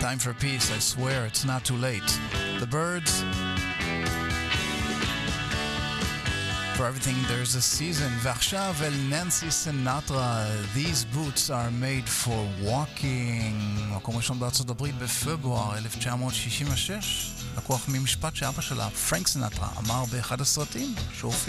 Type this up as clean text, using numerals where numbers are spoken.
Time for peace, I swear it's not too late. The Birds. For everything there's a season. ועכשיו אל ננסי סינטרה. These boots are made for walking. מקום ראשון בארצות הברית בפברואר 1966. לקוח ממשפט שאבא שלה, פרנק סינטרה, אמר באחד הסרטים שהופיע